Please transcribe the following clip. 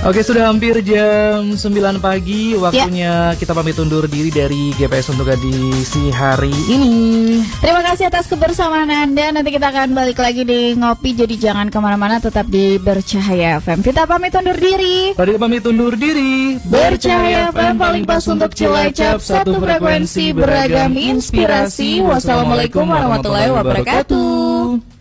Oke, sudah hampir jam 9 pagi. Waktunya kita pamit undur diri dari GPS untuk edisi hari ini. Terima kasih atas kebersamaan Anda. Nanti kita akan balik lagi di Ngopi. Jadi jangan kemana-mana, tetap di Bercahaya FM. Kita pamit undur diri. Tadi pamit undur diri. Bercahaya FM paling pas untuk Cilacap. Satu frekuensi beragam inspirasi. Wassalamualaikum warahmatullahi wabarakatuh.